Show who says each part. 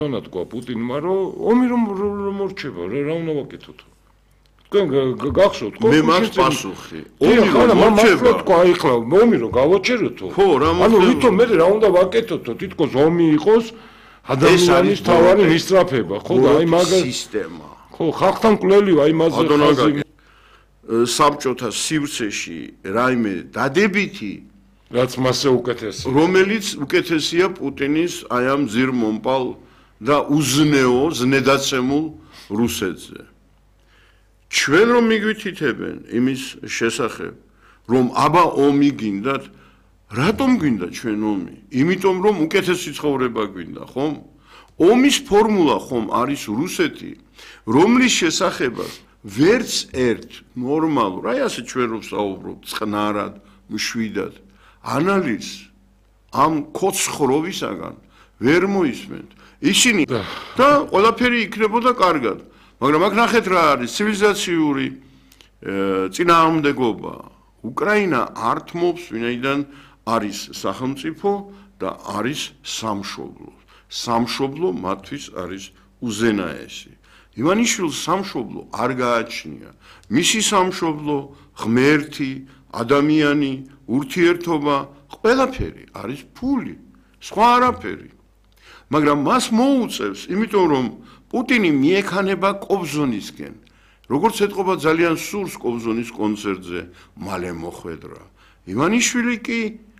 Speaker 1: თქვა პუტინმა რომ ომი რომ მორჩება რა უნდა ვაკეთოთ თქვენ გახსოვთ
Speaker 2: მე მას პასუხი
Speaker 1: ომი რომ მორჩება თქვა ეხლა ომი რომ გავაჩეროთო
Speaker 2: ხო რა
Speaker 1: ანუ ვითომ მე რა უნდა ვაკეთოთო თითქოს ომი იყოს ადამიანის თავარი მისწრაფება ხო და აი მაგას
Speaker 2: სისტემა
Speaker 1: ხო ხალხთან კვლელი აი მასზე ხაზი
Speaker 2: საბჭოთა სივრცეში რაიმე დადებითი
Speaker 1: რაც მასზე უკეთესია
Speaker 2: რომელიც უკეთესია პუტინის აი ამ ძირმომპალ და უზნეო ზნედაცემულ რუსეთზე ჩვენ რომ მიგვითითებენ იმის შესახებ რომ აბა ომი გინდათ რატომ გინდა ჩვენ ომი იმიტომ რომ უკეთესი ცხოვრება გვინდა ხომ ომის ფორმულა ხომ არის რუსეთი რომლის შესახებაც ვერც ერთ ნორმალურ აი ასე ჩვენ რომ საუბრობთ წყნარად მშვიდად ანალიზს ამ კოცხროვისაგან ვერ მოისმენთ ისინი და ყველაფერი იქნებოდა კარგად მაგრამ აქ ნახეთ რა არის ცივილიზაციური წინააღმდეგობა უკრაინა ართმობს ვინაიდან არის სახელმწიფო და არის სამშობლო მათთვის არის უზენაესი ივანიშვილს სამშობლო არ გააჩნია მისი სამშობლო ღმერთი ადამიანი ურთიერთობა ყველაფერი არის ფული სხვა არაფერი მაგრამ მას მოუწევს იმიტომ რომ პუტინი მიექანება კობზონისკენ როგორც ეთყობა ძალიან სურს კობზონის კონცერტზე მალე მოხვედრა ივანიშვილი კი